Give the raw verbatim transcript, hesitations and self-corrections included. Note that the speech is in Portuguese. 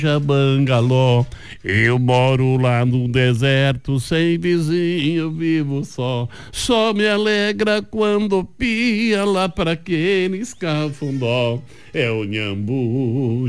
Bangalô, eu moro lá no deserto, sem vizinho, vivo só. Só me alegra quando pia lá pra aqueles cafundó. É o Nhambu